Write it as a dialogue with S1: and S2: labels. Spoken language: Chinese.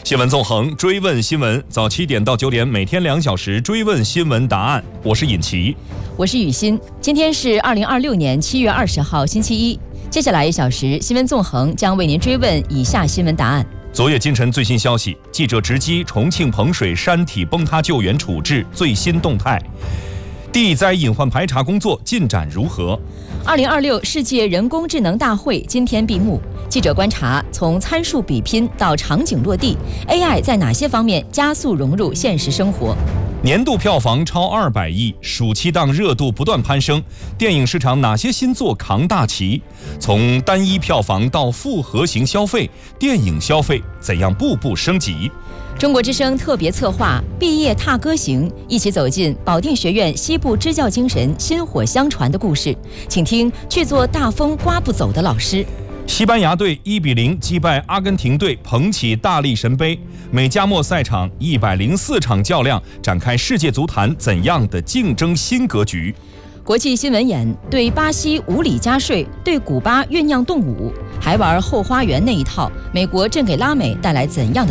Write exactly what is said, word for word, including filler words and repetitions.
S1: 新闻纵横，追问新闻，早七点到九点，每天两小时追问新闻答案。我是尹奇，
S2: 我是雨欣。今天是二零二六年七月二十号，星期一。接下来一小时，新闻纵横将为您追问以下新闻答案。
S1: 昨夜今晨最新消息，记者直击重庆彭水山体崩塌救援处置最新动态。地灾隐患排查工作进展如何？
S2: 二零二六世界人工智能大会今天闭幕。记者观察，从参数比拼到场景落地 ，A I 在哪些方面加速融入现实生活？
S1: 年度票房超二百亿，暑期档热度不断攀升。电影市场哪些新作扛大旗？从单一票房到复合型消费，电影消费怎样步步升级？
S2: 中国之声特别策划毕业踏歌行，一起走进保定学院西部支教精神薪火相传的故事，请听去做大风刮不走的老师。
S1: 西班牙队一比零击败阿根廷队，捧起大力神杯。美加墨赛场一百零四场较量，展开世界足坛怎样的竞争新格局？
S2: 国际新闻眼对巴西无理加税，对古巴酝酿动武，还玩后花园那一套，美国正给拉美带来怎样的